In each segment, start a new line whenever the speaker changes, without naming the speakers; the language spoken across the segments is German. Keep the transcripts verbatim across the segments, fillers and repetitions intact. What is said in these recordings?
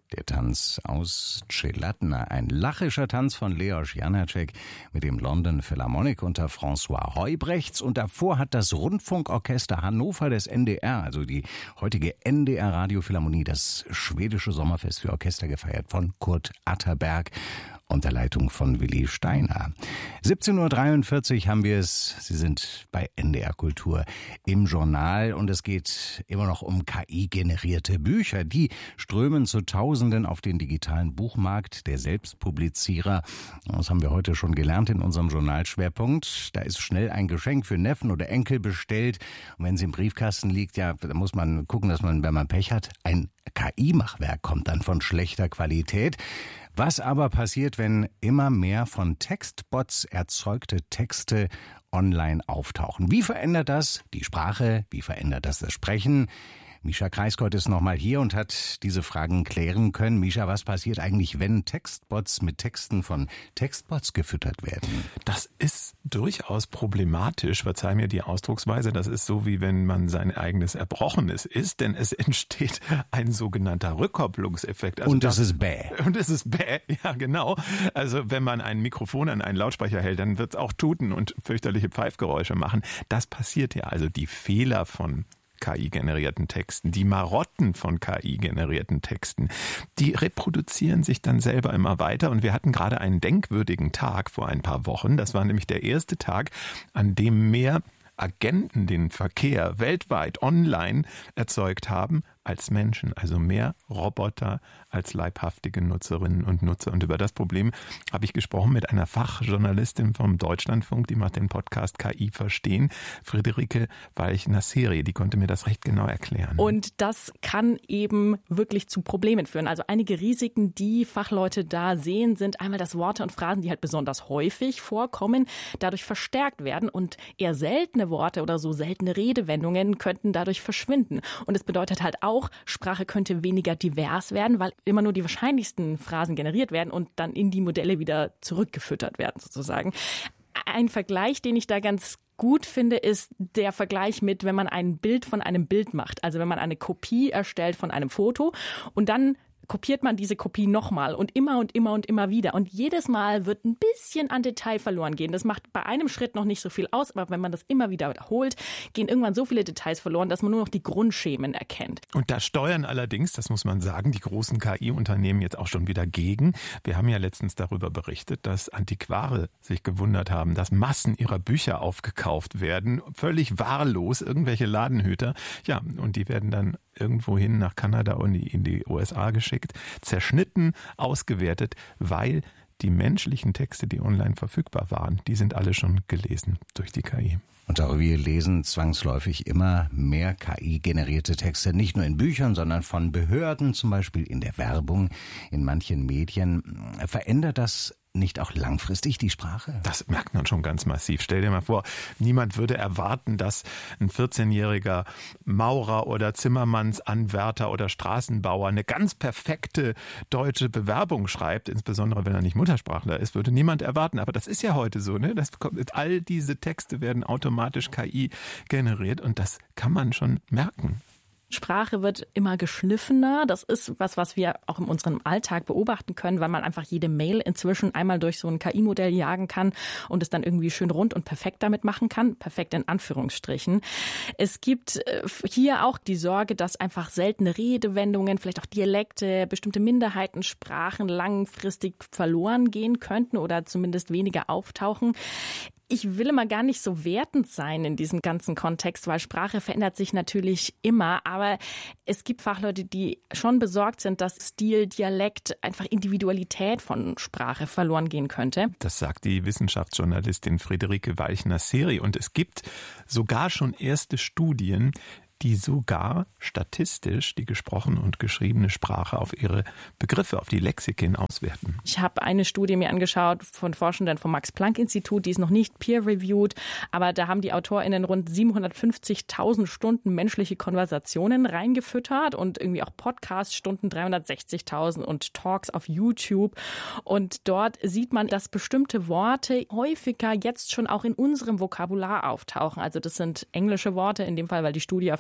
Der Tanz aus Celatna, ein lachischer Tanz von Leos Janáček mit dem London Philharmonic unter François Heubrechts. Und davor hat das Rundfunkorchester Hannover des N D R, also die heutige N D R Radiophilharmonie, das schwedische Sommerfest für Orchester gefeiert von Kurt Atterberg unter Leitung von Willi Steiner. siebzehn Uhr dreiundvierzig haben wir es. Sie sind bei N D R Kultur im Journal und es geht immer noch um K I-generierte Bücher. Die strömen zu Tausenden auf den digitalen Buchmarkt der Selbstpublizierer. Das haben wir heute schon gelernt in unserem Journalschwerpunkt. Da ist schnell ein Geschenk für Neffen oder Enkel bestellt. Und wenn sie im Briefkasten liegt, ja, da muss man gucken, dass man, wenn man Pech hat, ein K I-Machwerk kommt dann von schlechter Qualität. Was aber passiert, wenn immer mehr von Textbots erzeugte Texte online auftauchen? Wie verändert das die Sprache? Wie verändert das das Sprechen? Mischa Kreiskott ist nochmal hier und hat diese Fragen klären können. Mischa, was passiert eigentlich, wenn Textbots mit Texten von Textbots gefüttert werden?
Das ist durchaus problematisch, verzeih mir die Ausdrucksweise. Das ist so, wie wenn man sein eigenes Erbrochenes isst, denn es entsteht ein sogenannter Rückkopplungseffekt. Also
und es
das,
ist bäh.
Und es ist bäh, ja genau. Also wenn man ein Mikrofon an einen Lautsprecher hält, dann wird es auch tuten und fürchterliche Pfeifgeräusche machen. Das passiert ja, also die Fehler von K I-generierten Texten, die Marotten von K I-generierten Texten, die reproduzieren sich dann selber immer weiter. Und wir hatten gerade einen denkwürdigen Tag vor ein paar Wochen. Das war nämlich der erste Tag, an dem mehr Agenten den Verkehr weltweit online erzeugt haben als Menschen, also mehr Roboter als leibhaftige Nutzerinnen und Nutzer. Und über das Problem habe ich gesprochen mit einer Fachjournalistin vom Deutschlandfunk, die macht den Podcast K I verstehen, Friederike Walch-Nasseri, die konnte mir das recht genau erklären.
Und das kann eben wirklich zu Problemen führen. Also einige Risiken, die Fachleute da sehen, sind einmal, dass Worte und Phrasen, die halt besonders häufig vorkommen, dadurch verstärkt werden und eher seltene Worte oder so seltene Redewendungen könnten dadurch verschwinden. Und es bedeutet halt auch, Sprache könnte weniger divers werden, weil immer nur die wahrscheinlichsten Phrasen generiert werden und dann in die Modelle wieder zurückgefüttert werden sozusagen. Ein Vergleich, den ich da ganz gut finde, ist der Vergleich mit, wenn man ein Bild von einem Bild macht. Also wenn man eine Kopie erstellt von einem Foto und dann kopiert man diese Kopie nochmal und immer und immer und immer wieder. Und jedes Mal wird ein bisschen an Detail verloren gehen. Das macht bei einem Schritt noch nicht so viel aus, aber wenn man das immer wieder wiederholt, gehen irgendwann so viele Details verloren, dass man nur noch die Grundschemen erkennt.
Und da steuern allerdings, das muss man sagen, die großen K I-Unternehmen jetzt auch schon wieder gegen. Wir haben ja letztens darüber berichtet, dass Antiquare sich gewundert haben, dass Massen ihrer Bücher aufgekauft werden, völlig wahllos, irgendwelche Ladenhüter. Ja, und die werden dann irgendwohin nach Kanada und in die U S A geschickt, zerschnitten, ausgewertet, weil die menschlichen Texte, die online verfügbar waren, die sind alle schon gelesen durch die K I.
Und auch wir lesen zwangsläufig immer mehr K I-generierte Texte, nicht nur in Büchern, sondern von Behörden, zum Beispiel in der Werbung, in manchen Medien. Verändert das nicht auch langfristig die Sprache?
Das merkt man schon ganz massiv. Stell dir mal vor, niemand würde erwarten, dass ein vierzehnjähriger Maurer oder Zimmermannsanwärter oder Straßenbauer eine ganz perfekte deutsche Bewerbung schreibt, insbesondere wenn er nicht Muttersprachler ist, würde niemand erwarten. Aber das ist ja heute so, ne? Das kommt, all diese Texte werden automatisch K I generiert und das kann man schon merken.
Sprache wird immer geschliffener. Das ist was, was wir auch in unserem Alltag beobachten können, weil man einfach jede Mail inzwischen einmal durch so ein K I-Modell jagen kann und es dann irgendwie schön rund und perfekt damit machen kann. Perfekt in Anführungsstrichen. Es gibt hier auch die Sorge, dass einfach seltene Redewendungen, vielleicht auch Dialekte, bestimmte Minderheitensprachen langfristig verloren gehen könnten oder zumindest weniger auftauchen. Ich will immer gar nicht so wertend sein in diesem ganzen Kontext, weil Sprache verändert sich natürlich immer. Aber es gibt Fachleute, die schon besorgt sind, dass Stil, Dialekt, einfach Individualität von Sprache verloren gehen könnte.
Das sagt die Wissenschaftsjournalistin Friederike Walch-Nasseri. Und es gibt sogar schon erste Studien, die sogar statistisch die gesprochene und geschriebene Sprache auf ihre Begriffe, auf die Lexiken auswerten.
Ich habe eine Studie mir angeschaut von Forschenden vom Max-Planck-Institut, die ist noch nicht peer-reviewed, aber da haben die AutorInnen rund siebenhundertfünfzigtausend Stunden menschliche Konversationen reingefüttert und irgendwie auch Podcast-Stunden dreihundertsechzigtausend und Talks auf YouTube. Und dort sieht man, dass bestimmte Worte häufiger jetzt schon auch in unserem Vokabular auftauchen. Also das sind englische Worte, in dem Fall, weil die Studie auf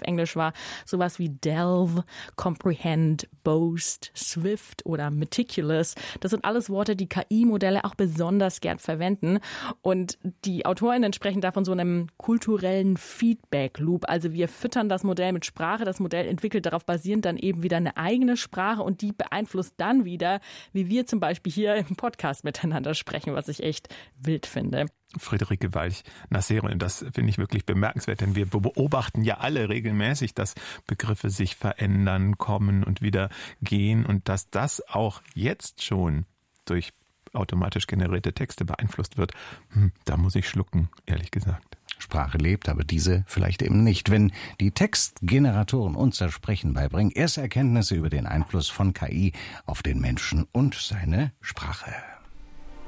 Englisch war, sowas wie delve, comprehend, boast, swift oder meticulous. Das sind alles Worte, die K I-Modelle auch besonders gern verwenden. Und die AutorInnen sprechen da von so einem kulturellen Feedback-Loop. Also wir füttern das Modell mit Sprache, das Modell entwickelt darauf basierend dann eben wieder eine eigene Sprache und die beeinflusst dann wieder, wie wir zum Beispiel hier im Podcast miteinander sprechen, was ich echt wild finde.
Friederike Walch-Nassere, und das finde ich wirklich bemerkenswert, denn wir beobachten ja alle regelmäßig, dass Begriffe sich verändern, kommen und wieder gehen und dass das auch jetzt schon durch automatisch generierte Texte beeinflusst wird. Hm, da muss ich schlucken, ehrlich gesagt.
Sprache lebt, aber diese vielleicht eben nicht. Wenn die Textgeneratoren uns das Sprechen beibringen, erste Erkenntnisse über den Einfluss von K I auf den Menschen und seine Sprache.